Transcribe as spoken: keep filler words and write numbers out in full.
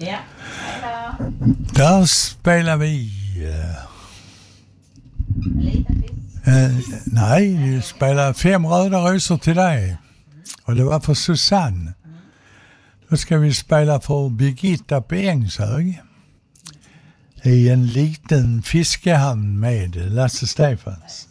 Ja, hej då. Der spiller vi... Uh, uh, nej, vi spiller Fem røde røser til dig. Og det var for Susanne. Nu skal vi spille for Birgitta Bengshøj. I en liten fiskehamn med Lasse Stefans.